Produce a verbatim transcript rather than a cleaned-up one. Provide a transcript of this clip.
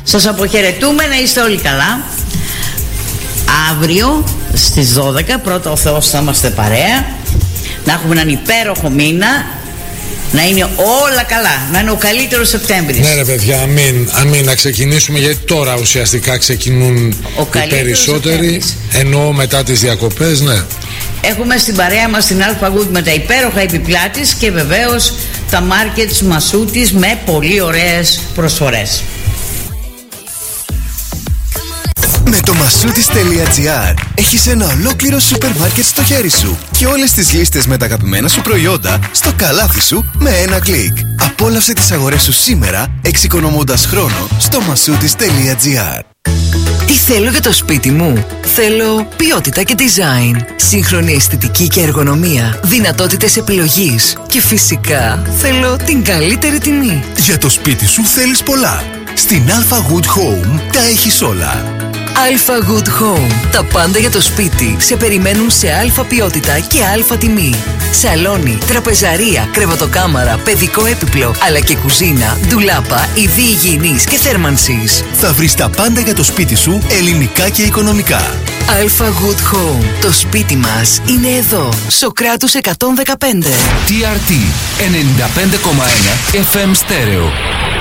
Σας αποχαιρετούμε, να είστε όλοι καλά. Αύριο στις δώδεκα, πρώτα ο Θεός, θα είμαστε παρέα. Να έχουμε έναν υπέροχο μήνα. Να είναι όλα καλά, να είναι ο καλύτερος Σεπτέμβρης. Ναι ρε παιδιά, αμήν, αμήν, να ξεκινήσουμε, γιατί τώρα ουσιαστικά ξεκινούν οι περισσότεροι. Εννοώ μετά τις διακοπές, ναι. Έχουμε στην παρέα μας την Alpha Good με τα υπέροχα επιπλάτης και βεβαίως τα markets Μασούτης με πολύ ωραίες προσφορές. Με το massoudis.gr έχεις ένα ολόκληρο σούπερ μάρκετ στο χέρι σου και όλες τις λίστες με τα αγαπημένα σου προϊόντα στο καλάθι σου με ένα κλικ. Απόλαυσε τις αγορές σου σήμερα, εξοικονομώντας χρόνο στο massoudis.gr. Τι θέλω για το σπίτι μου? Θέλω ποιότητα και design, σύγχρονη αισθητική και εργονομία, δυνατότητες επιλογής και φυσικά θέλω την καλύτερη τιμή. Για το σπίτι σου θέλεις πολλά. Στην Alpha Good Home τα έχεις όλα. Alpha Good Home. Τα πάντα για το σπίτι σε περιμένουν σε αλφα ποιότητα και αλφα τιμή. Σαλόνι, τραπεζαρία, κρεβατοκάμαρα, παιδικό έπιπλο, αλλά και κουζίνα, ντουλάπα, ειδή υγιεινής και θέρμανσης. Θα βρεις τα πάντα για το σπίτι σου ελληνικά και οικονομικά. Alpha Good Home. Το σπίτι μας είναι εδώ. Σοκράτους εκατόν δεκαπέντε. τι αρ τι ενενήντα πέντε κόμμα ένα εφ εμ Stereo.